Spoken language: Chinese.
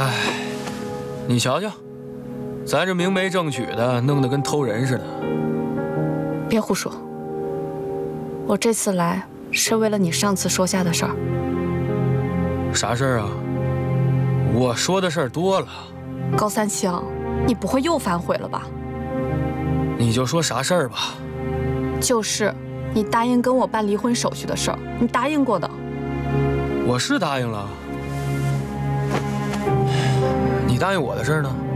哎，你瞧瞧，咱这明媒正娶的，弄得跟偷人似的。 别胡说，我这次来是为了你上次说下的事儿。 啥事儿啊？我说的事儿多了。 高三清，你不会又反悔了吧？ 你就说啥事儿吧。 就是你答应跟我办离婚手续的事儿，你答应过的。 我是答应了。你答应我的事儿呢？